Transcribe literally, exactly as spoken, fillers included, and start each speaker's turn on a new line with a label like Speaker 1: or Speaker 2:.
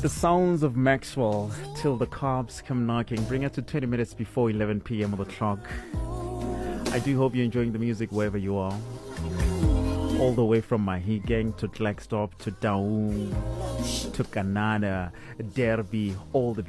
Speaker 1: The sounds of Maxwell till the cops come knocking. Bring it to twenty minutes before eleven p.m. on the clock. I do hope you're enjoying the music wherever you are. All the way from Mahigang to Klerksdorp to Daum to Canada, Derby, all the